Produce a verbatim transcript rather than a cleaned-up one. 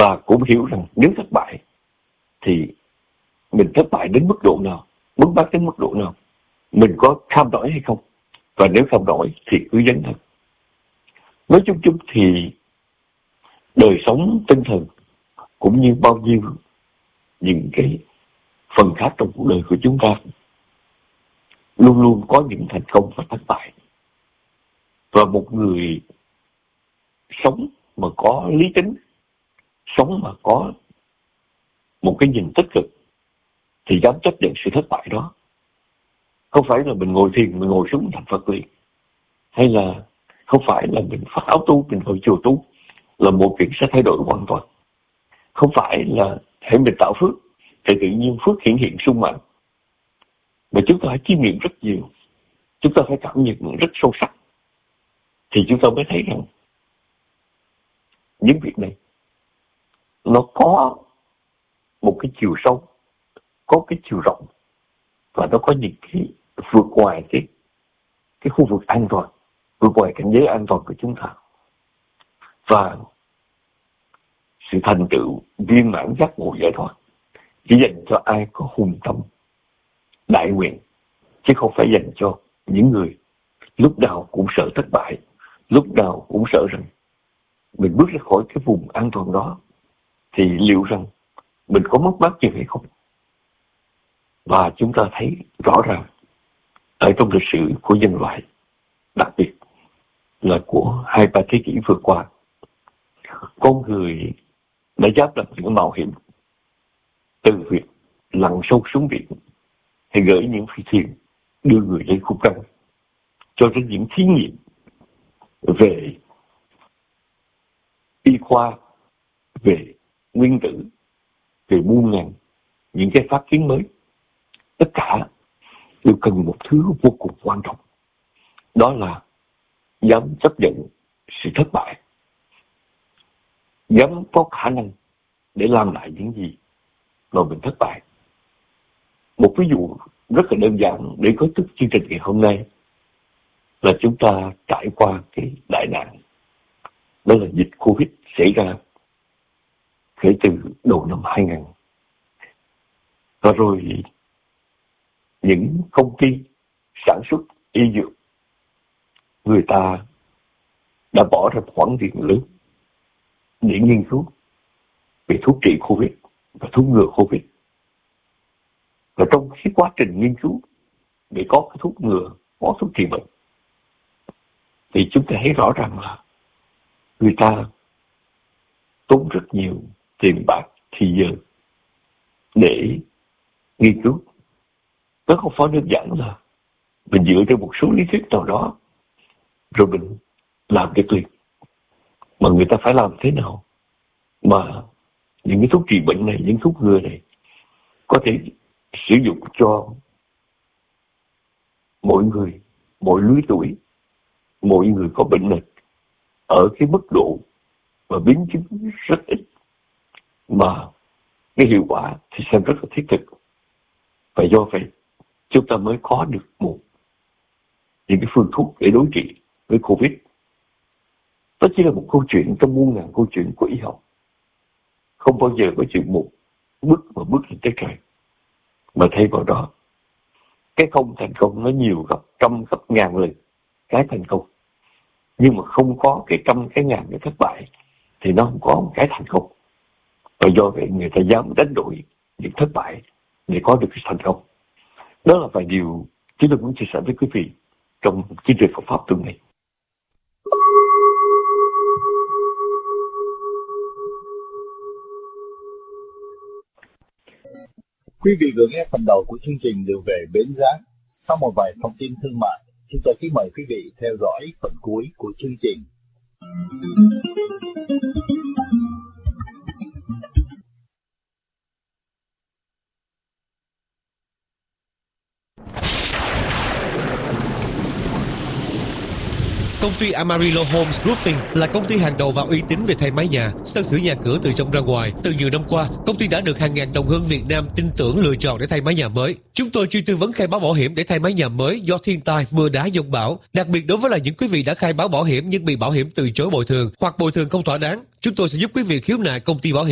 Và cũng hiểu rằng nếu thất bại thì mình thất bại đến mức độ nào, mất mát đến mức độ nào, mình có kham nổi hay không, và nếu kham nổi thì cứ dấn thân. Nói chung chung thì đời sống tinh thần cũng như bao nhiêu những cái phần khác trong cuộc đời của chúng ta luôn luôn có những thành công và thất bại. Và một người sống mà có lý tính, sống mà có một cái nhìn tích cực thì dám chấp nhận sự thất bại đó. Không phải là mình ngồi thiền, mình ngồi xuống thành Phật liền, hay là không phải là mình phát áo tu, mình vào chùa tu là một việc sẽ thay đổi hoàn toàn. Không phải là hãy mình tạo phước thì tự nhiên phước hiện hiện sung mãn. Mà chúng ta phải chiêm nghiệm rất nhiều, chúng ta phải cảm nhận rất sâu sắc, thì chúng ta mới thấy rằng những việc này nó có một cái chiều sâu, có cái chiều rộng, và nó có những cái vượt ngoài cái cái khu vực an toàn, vượt ngoài cảnh giới an toàn của chúng ta. Và sự thành tựu viên mãn giác ngộ giải thoát chỉ dành cho ai có hùng tâm đại nguyện, chứ không phải dành cho những người lúc nào cũng sợ thất bại, lúc nào cũng sợ rằng mình bước ra khỏi cái vùng an toàn đó thì liệu rằng mình có mất mát gì hay không. Và chúng ta thấy rõ ràng ở trong lịch sử của nhân loại, đặc biệt là của hai ba thế kỷ vừa qua, con người đã dám làm những mạo hiểm, từ việc lặn sâu xuống biển hay gửi những phi thuyền đưa người lên khung trăng, cho đến những thí nghiệm về y khoa, về nguyên tử, về muôn ngàn những cái phát kiến mới. Tất cả đều cần một thứ vô cùng quan trọng, đó là dám chấp nhận sự thất bại, dám có khả năng để làm lại những gì mà mình thất bại. Một ví dụ rất là đơn giản để kết thúc chương trình ngày hôm nay là chúng ta trải qua cái đại nạn, đó là dịch Covid xảy ra kể từ đầu năm hai nghìn. Và rồi những công ty sản xuất y dược, người ta đã bỏ ra khoản tiền lớn để nghiên cứu về thuốc trị Covid và thuốc ngừa Covid. Và trong cái quá trình nghiên cứu để có cái thuốc ngừa, có thuốc trị bệnh, thì chúng ta thấy rõ ràng là người ta tốn rất nhiều tiền bạc, thì giờ để nghiên cứu. Nó không phải đơn giản là mình dựa trên một số lý thuyết nào đó rồi mình làm được liền, mà người ta phải làm thế nào mà những cái thuốc trị bệnh này, những thuốc ngừa này có thể sử dụng cho mọi người, mọi lứa tuổi, mọi người có bệnh nền ở cái mức độ và biến chứng rất ít, mà cái hiệu quả thì xem rất là thiết thực. Và do vậy chúng ta mới có được một những cái phương thuốc để đối trị với Covid. Đó chỉ là một câu chuyện trong muôn ngàn câu chuyện của y học. Không bao giờ có chuyện một bước mà bước lên tới trời, mà thay vào đó cái không thành công nó nhiều gấp trăm gấp ngàn lần cái thành công. Nhưng mà không có cái trăm cái ngàn cái thất bại thì nó không có một cái thành công. Và do vậy người ta dám đánh đổi những thất bại để có được cái thành công. Đó là vài điều chúng tôi muốn chia sẻ với quý vị trong chương trình Phật Pháp tuần này. Quý vị vừa nghe phần đầu của chương trình Đường về Bến Giác. Sau một vài thông tin thương mại, chúng tôi kính mời quý vị theo dõi phần cuối của chương trình. Công ty Amarillo Homes Roofing là công ty hàng đầu và uy tín về thay mái nhà, sơn sửa nhà cửa từ trong ra ngoài. Từ nhiều năm qua, công ty đã được hàng ngàn đồng hương Việt Nam tin tưởng lựa chọn để thay mái nhà mới. Chúng tôi chuyên tư vấn khai báo bảo hiểm để thay mái nhà mới do thiên tai, mưa đá, dông bão. Đặc biệt đối với là những quý vị đã khai báo bảo hiểm nhưng bị bảo hiểm từ chối bồi thường hoặc bồi thường không thỏa đáng, chúng tôi sẽ giúp quý vị khiếu nại công ty bảo hiểm